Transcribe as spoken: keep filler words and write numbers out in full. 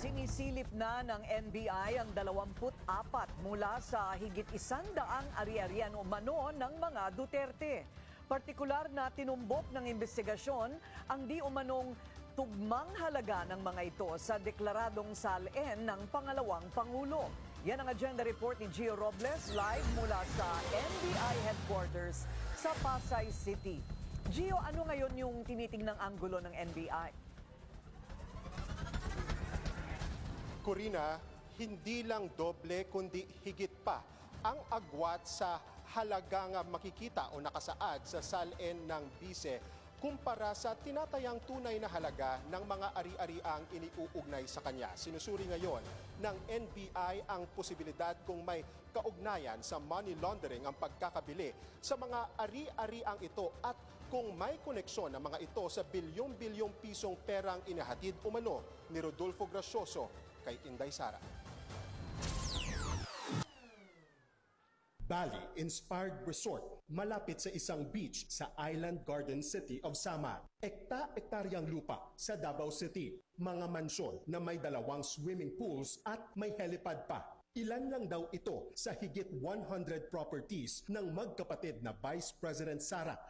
Sinisilip na ng N B I ang dalawampu't apat mula sa higit isandaang ari-arian umano ng mga Duterte. Partikular na tinumbok ng investigasyon ang di umanong tugmang halaga ng mga ito sa deklaradong salin ng pangalawang Pangulo. Yan ang agenda report ni Gio Robles live mula sa N B I headquarters sa Pasay City. Gio, ano ngayon yung tinitingnang anggulo ng N B I? Corina, hindi lang doble kundi higit pa ang agwat sa halagang makikita o nakasaad sa salin ng bise kumpara sa tinatayang tunay na halaga ng mga ari-ariang iniuugnay sa kanya. Sinusuri ngayon ng N B I ang posibilidad kung may kaugnayan sa money laundering ang pagkakabili sa mga ari-ariang ito at kung may koneksyon ang mga ito sa bilyong-bilyong pisong perang inahatid umano ni Rodolfo Gracioso kay Inday Sara. Bali-inspired resort malapit sa isang beach sa Island Garden City of Samar. Ekta-ektaryang lupa sa Davao City. Mga mansyon na may dalawang swimming pools at may helipad pa. Ilan lang daw ito sa higit one hundred properties ng magkapatid na Vice President Sara